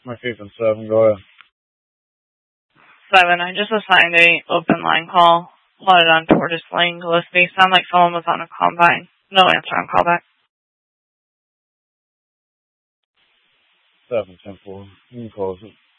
My fifth and 7, go ahead. 7, I just assigned a open line call plotted on Tortoise Lane, Gillespie. Sound like someone was on a combine. No answer on callback. 7, 10-4. You can close it.